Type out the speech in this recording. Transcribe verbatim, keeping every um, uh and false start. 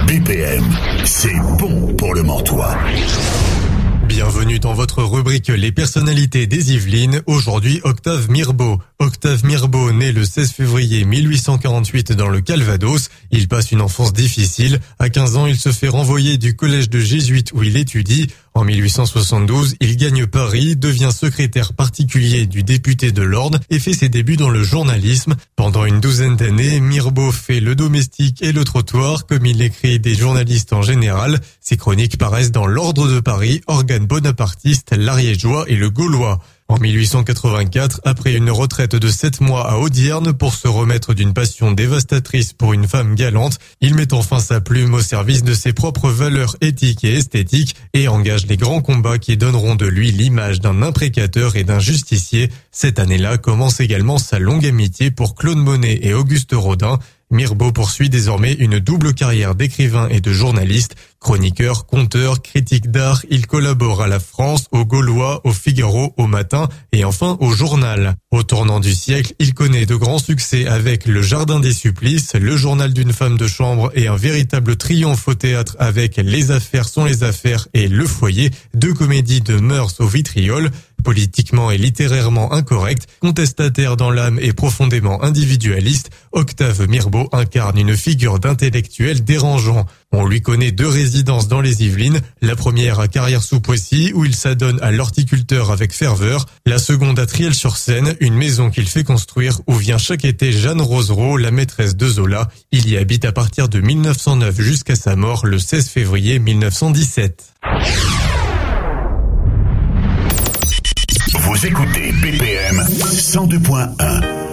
B P M, c'est bon pour le Mantois. Bienvenue dans votre rubrique Les personnalités des Yvelines. Aujourd'hui, Octave Mirbeau. Octave Mirbeau, né le seize février mille huit cent quarante-huit dans le Calvados. Il passe une enfance difficile. À quinze ans, il se fait renvoyer du collège de jésuites où il étudie. En mille huit cent soixante-douze, il gagne Paris, devient secrétaire particulier du député de l'Orne et fait ses débuts dans le journalisme. Pendant une douzaine d'années, Mirbeau fait le domestique et le trottoir, comme il écrit des journalistes en général. Ses chroniques paraissent dans l'Ordre de Paris, Organe bonapartiste, l'Ariégeois et le Gaulois. En mille huit cent quatre-vingt-quatre, après une retraite de sept mois à Audierne pour se remettre d'une passion dévastatrice pour une femme galante, il met enfin sa plume au service de ses propres valeurs éthiques et esthétiques et engage les grands combats qui donneront de lui l'image d'un imprécateur et d'un justicier. Cette année-là commence également sa longue amitié pour Claude Monet et Auguste Rodin. Mirbeau poursuit désormais une double carrière d'écrivain et de journaliste. Chroniqueur, conteur, critique d'art, il collabore à la France, au Gaulois, au Figaro, au Matin et enfin au Journal. Au tournant du siècle, il connaît de grands succès avec Le Jardin des Supplices, Le Journal d'une femme de chambre et un véritable triomphe au théâtre avec Les affaires sont les affaires et Le Foyer, deux comédies de mœurs au vitriol. Politiquement et littérairement incorrect, contestataire dans l'âme et profondément individualiste, Octave Mirbeau incarne une figure d'intellectuel dérangeant. On lui connaît deux résidences dans les Yvelines, la première à Carrière-sous-Poissy où il s'adonne à l'horticulteur avec ferveur, la seconde à Triel-sur-Seine, une maison qu'il fait construire où vient chaque été Jeanne Rosereau, la maîtresse de Zola. Il y habite à partir de mille neuf cent neuf jusqu'à sa mort le seize février mille neuf cent dix-sept. Vous écoutez B P M cent deux point un.